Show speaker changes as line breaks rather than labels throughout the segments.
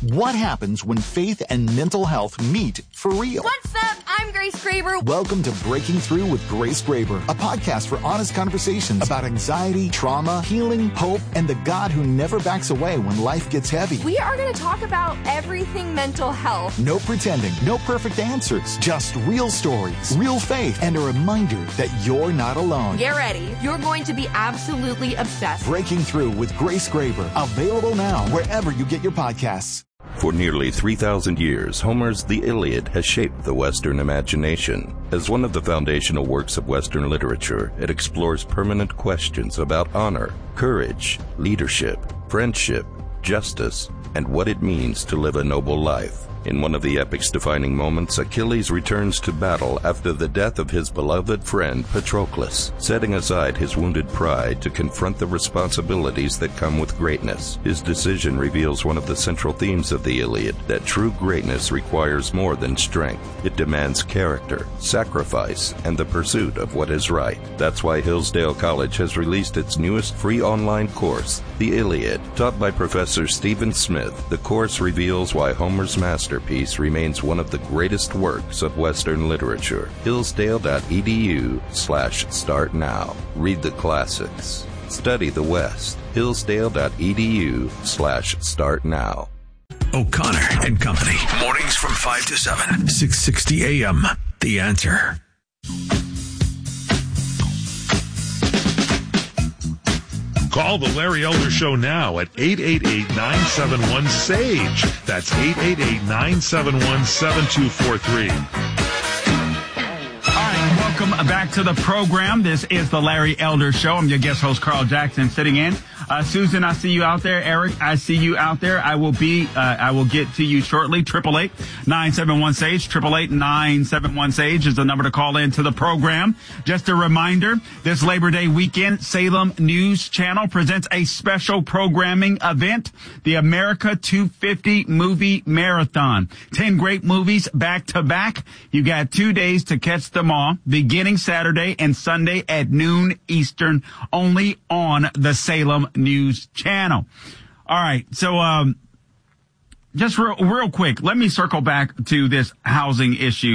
What happens when faith and mental health meet for real?
What's up? I'm Grace Graber.
Welcome to Breaking Through with Grace Graber, a podcast for honest conversations about anxiety, trauma, healing, hope, and the God who never backs away when life gets heavy.
We are going to talk about everything mental health.
No pretending, no perfect answers, just real stories, real faith, and a reminder that you're not alone.
Get ready. You're going to be absolutely obsessed.
Breaking Through with Grace Graber, available now wherever you get your podcasts.
For nearly 3,000 years, Homer's The Iliad has shaped the Western imagination. As one of the foundational works of Western literature, it explores permanent questions about honor, courage, leadership, friendship, justice, and what it means to live a noble life. In one of the epic's defining moments, Achilles returns to battle after the death of his beloved friend Patroclus, setting aside his wounded pride to confront the responsibilities that come with greatness. His decision reveals one of the central themes of the Iliad, that true greatness requires more than strength. It demands character, sacrifice, and the pursuit of what is right. That's why Hillsdale College has released its newest free online course, The Iliad. Taught by Professor Stephen Smith, the course reveals why Homer's masterpiece remains one of the greatest works of Western literature. Hillsdale.edu/start now. Read the classics. Study the West. Hillsdale.edu/start now.
O'Connor and Company. Mornings from 5 to 7. 660 AM. The Answer.
Call the Larry Elder Show now at 888-971-SAGE. That's 888-971-7243.
All right, welcome back to the program. This is the Larry Elder Show. I'm your guest host, Carl Jackson, sitting in. Susan, I see you out there. Eric, I see you out there. I will get to you shortly. 888-971-SAGE. 888-971-SAGE is the number to call into the program. Just a reminder, this Labor Day weekend, Salem News Channel presents a special programming event, the America 250 Movie Marathon. 10 great movies back to back. You got 2 days to catch them all, beginning Saturday and Sunday at noon Eastern, only on the Salem News Channel. All right, so just real quick, let me circle back to this housing issue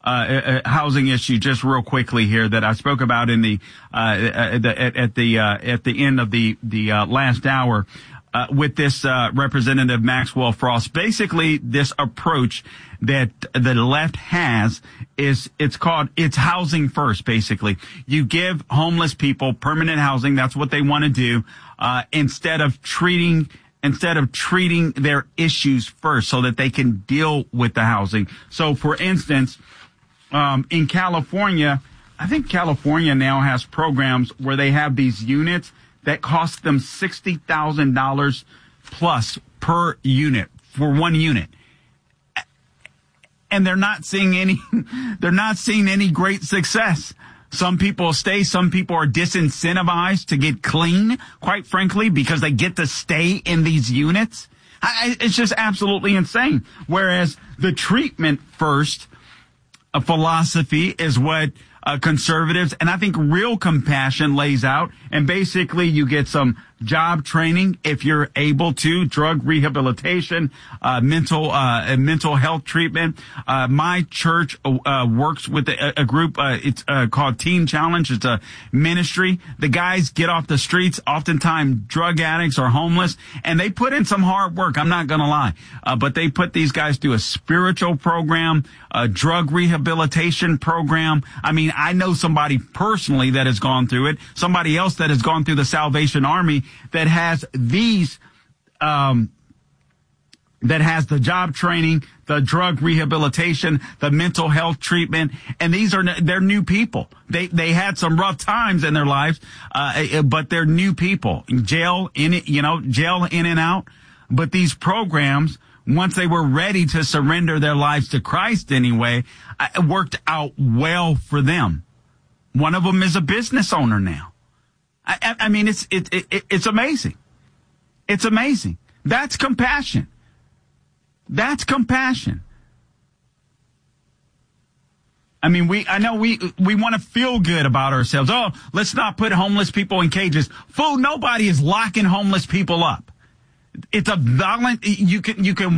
just real quickly here that I spoke about in the at the end of the last hour with this Representative Maxwell Frost. Basically, this approach that the left has is it's housing first. Basically, you give homeless people permanent housing. That's what they want to do. Instead of treating their issues first so that they can deal with the housing. So, for instance, in California, I think California now has programs where they have these units that cost them $60,000 plus per unit for one unit. And they're not seeing any great success. Some people stay. Some people are disincentivized to get clean, quite frankly, because they get to stay in these units. It's just absolutely insane. Whereas the treatment first philosophy is what conservatives and I think Real Compassion lays out. And basically you get some job training if you're able to, drug rehabilitation, mental health treatment. My church works with a group, it's called Teen Challenge. It's a ministry. The guys get off the streets, oftentimes drug addicts or homeless, and they put in some hard work. I'm not going to lie. But they put these guys through a spiritual program, a drug rehabilitation program. I mean, I know somebody personally that has gone through it, somebody else that has gone through the Salvation Army that has these, that has the job training, the drug rehabilitation, the mental health treatment. And they're new people. They had some rough times in their lives, but they're new people. Jail in and out. But these programs, once they were ready to surrender their lives to Christ anyway, it worked out well for them. One of them is a business owner now. I mean, it's amazing. It's amazing. That's compassion. That's compassion. I mean, we want to feel good about ourselves. Oh, let's not put homeless people in cages. Fool, nobody is locking homeless people up. It's a violent, you can